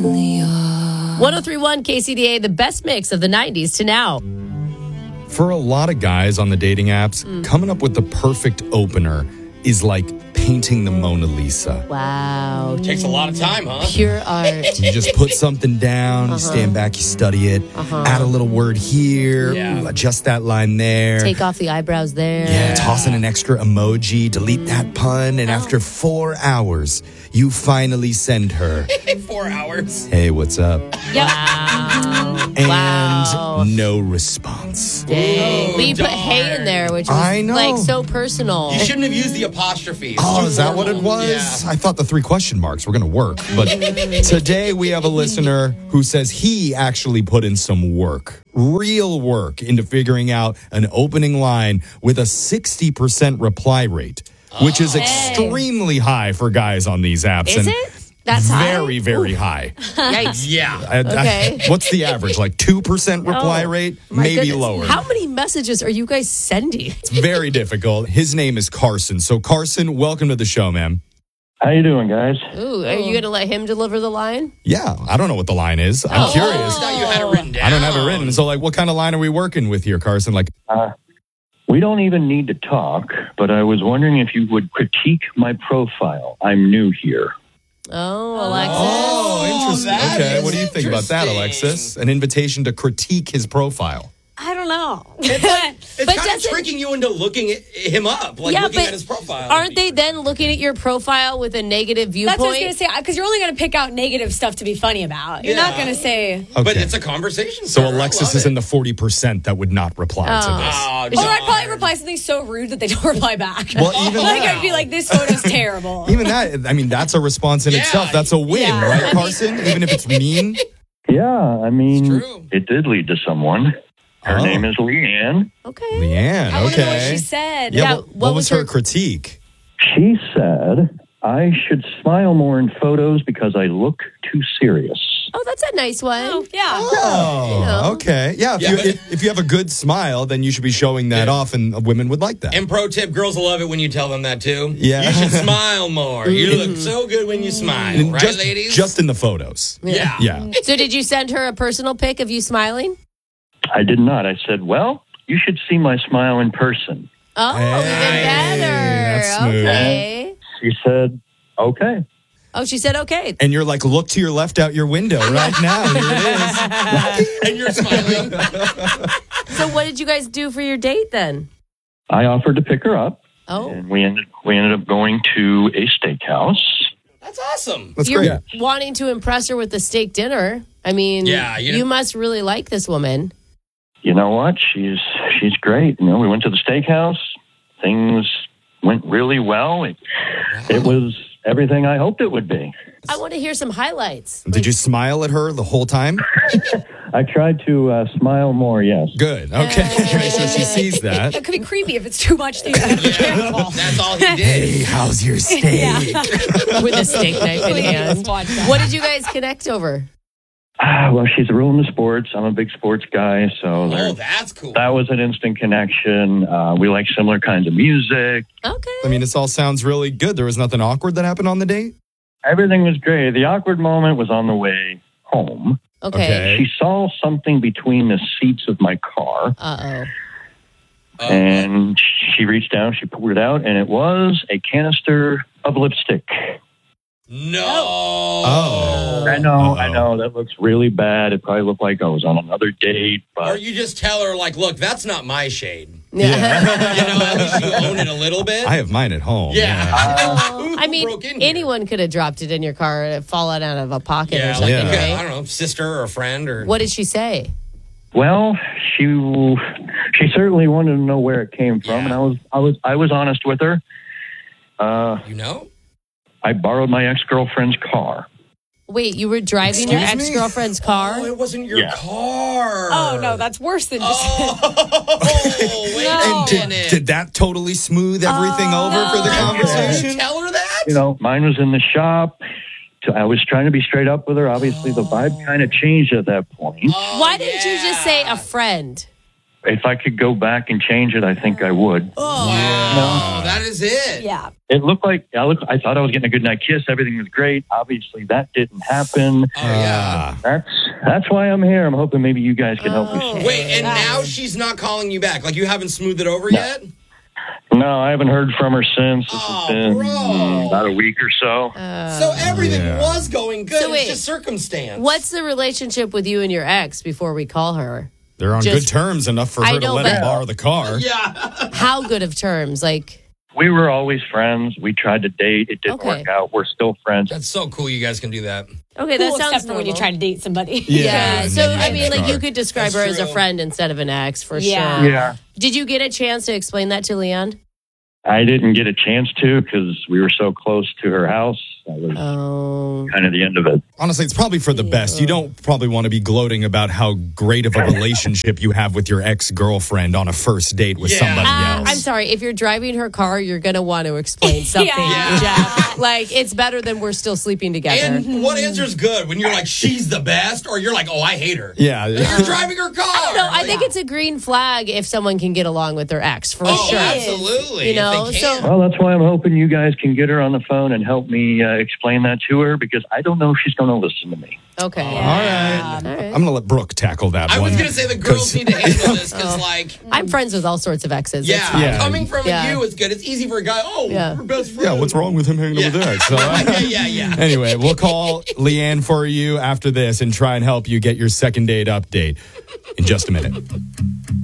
1031 KCDA, the best mix of the 90s to now. For a lot of guys on the dating apps, coming up with the perfect opener is like painting the Mona Lisa. Wow. Takes a lot of time, huh? Pure art. You just put something down, you stand back, you study it, add a little word here, adjust that line there. Take off the eyebrows there. Yeah, toss in an extra emoji, delete that pun, and after 4 hours, you finally send her, 4 hours. hey, what's up? Wow. And Wow. no response. Dang. But you put hey in there, which was I know. like so personal. You shouldn't have used the apostrophe. It's Oh, too is that what it formal. was? Yeah. I thought the 3 question marks were going to work. But today we have a listener who says he actually put in some work, real work, into figuring out an opening line with a 60% reply rate, which is extremely high for guys on these apps. Is and it? That's very, very high. Yikes. Yeah. Okay. What's the average? Like 2% reply rate? My Maybe goodness. lower. How many messages are you guys sending? It's very difficult. His name is Carson. So, Carson, welcome to the show, man. How you doing, guys? Ooh, are you going to let him deliver the line? Yeah, I don't know what the line is. I'm curious. I thought you had it written down. I don't have it written. So, like, what kind of line are we working with here, Carson? Like, We don't even need to talk, but I was wondering if you would critique my profile. I'm new here. Oh, Alexis. interesting. that Okay, is what do you think about that, interesting. Alexis? An invitation to critique his profile. I don't know. It's But kind of doesn't- tricking you into looking at him up, like looking at his profile. Aren't they then looking at your profile with a negative viewpoint? That's what I was going to say, because you're only going to pick out negative stuff to be funny about. You're not Yeah. going to say... Okay. But it's a conversation. So starter. I Alexis love is it. in the 40% that would not reply to this. Oh, Or I'd probably reply something so rude that they don't reply back. Well, even like, that- I'd be like, this photo's terrible. Even that, I mean, that's a response in Yeah. itself. That's a win, Yeah. right, Carson? Even if it's mean. Yeah, I mean, true. it did lead to someone. Her Oh. name is Leanne. Okay. Leanne, I want to know what okay. she said. Yeah, Yeah, what was her critique? She said I should smile more in photos because I look too serious. Oh, that's a nice one. Oh, yeah. Oh, You know. okay. Yeah, Yeah, but- if you have a good smile, then you should be showing that off, and women would like that. And pro tip, girls love it when you tell them that too. Yeah. You should smile more. You look so good when you smile, And right, ladies? Just in the photos. yeah. Yeah. So did you send her a personal pic of you smiling? I did not. I said, well, you should see my smile in person. Oh, Hey, even better. that's smooth. Okay. She said, okay. Oh, she said okay. And you're like, look to your left out your window right now. Here it is. And you're smiling. So what did you guys do for your date then? I offered to pick her up, Oh, and we ended up going to a steakhouse. That's awesome. That's you're great. wanting to impress her with the steak dinner. I mean, Yeah, you know- you must really like this woman. You know what? She's great. You know, we went to the steakhouse. Things went really well. It was everything I hoped it would be. I want to hear some highlights. Did you smile at her the whole time? I tried to smile more, yes. Good. Okay. Make sure she sees that. It could be creepy if it's too much. To careful. That's all he did. Hey, how's your steak? With a steak knife in hand. Watch that. What did you guys connect over? Well, she's real into sports. I'm a big sports guy, so Oh, that's cool. that was an instant connection. We like similar kinds of music. Okay. I mean, this all sounds really good. There was nothing awkward that happened on the date? Everything was great. The awkward moment was on the way home. Okay. She saw something between the seats of my car, Uh-oh. and she reached down, she pulled it out, and it was a canister of lipstick. No. Oh. I know, Uh-oh. I know. That looks really bad. It probably looked like I was on another date, Or but you just tell her, like, look, that's not my shade. Yeah. You know, at least you own it a little bit. I have mine at home. Yeah. Who I mean, broke in here? anyone could have dropped it in your car and fallen out of a pocket or Yeah, something, like, Yeah. I right? don't know, sister or a friend or. What did she say? well, she certainly wanted to know where it came from, Yeah. and I was honest with her. You know? I borrowed my ex-girlfriend's car. Wait, you were driving your Excuse me? ex-girlfriend's car? Oh, it wasn't your Yeah. car. Oh, no, that's worse than just... Oh, wait No. a minute. Did that totally smooth everything over for the Did you conversation? tell her that? You know, mine was in the shop. So I was trying to be straight up with her. Obviously, the vibe kind of changed at that point. Oh, Why didn't you just say yeah. a friend? if I could go back and change it, I think I would. Oh, that is it. Yeah. It looked like I thought I was getting a good night kiss. Everything was great. Obviously, that didn't happen. Oh, yeah. That's why I'm here. I'm hoping maybe you guys can help me. Wait, and now she's not calling you back? Like, you haven't smoothed it over yet? No, I haven't heard from her since. This has been bro. about a week or so. So everything was going good. So wait, it's just circumstance. What's the relationship with you and your ex before we call her? They're on Just- good terms enough for I her to know, let but- him borrow the car. Yeah. How good of terms? Like, We were always friends. We tried to date. It didn't Okay. work out. We're still friends. That's so cool you guys can do that. okay, that Cool, sounds except for when you normal. try to date somebody. Yeah. and So, then I you mean, get the like, you car. could describe That's her as a true. friend instead of an ex, for Yeah. sure. Yeah. Did you get a chance to explain that to Leon? I didn't get a chance to because we were so close to her house. That was Oh. kind of the end of it. Honestly, it's probably for the best. You don't probably want to be gloating about how great of a relationship you have with your ex-girlfriend on a first date with Yeah. somebody else. I'm sorry. If you're driving her car, you're going to want to explain something, Yeah. Jeff. Like, it's better than we're still sleeping together. And what answer's good when you're like, she's the best, or you're like, oh, I hate her? Yeah. You're driving her car. No, I think it's a green flag if someone can get along with their ex, for Oh, sure. absolutely. You know, if they can. so- Well, that's why I'm hoping you guys can get her on the phone and help me explain that to her because I don't know if she's going to listen to me. Okay. All right. All right. I'm going to let Brooke tackle that I one. was going to say the girls need to handle this because, like, I'm friends with all sorts of exes. It's yeah, fine. Yeah. coming from Yeah. you is good. It's easy for a guy. Oh, Yeah. we're best friends. Yeah, what's wrong with him hanging out with that? So, yeah. anyway, we'll call Leanne for you after this and try and help you get your second date update in just a minute.